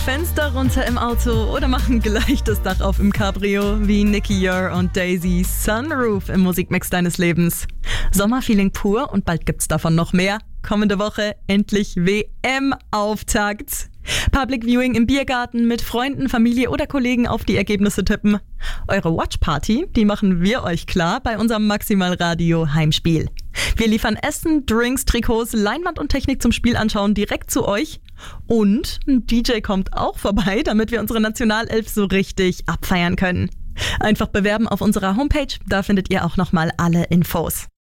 Fenster runter im Auto oder machen gleich das Dach auf im Cabrio wie Nicky Yor und Daisy Sunroof im Musikmix deines Lebens. Sommerfeeling pur und bald gibt's davon noch mehr. Kommende Woche endlich WM-Auftakt. Public Viewing im Biergarten mit Freunden, Familie oder Kollegen auf die Ergebnisse tippen. Eure Watchparty, die machen wir euch klar bei unserem Maximal Radio Heimspiel. Wir liefern Essen, Drinks, Trikots, Leinwand und Technik zum Spiel anschauen direkt zu euch. Und ein DJ kommt auch vorbei, damit wir unsere Nationalelf so richtig abfeiern können. Einfach bewerben auf unserer Homepage, da findet ihr auch nochmal alle Infos.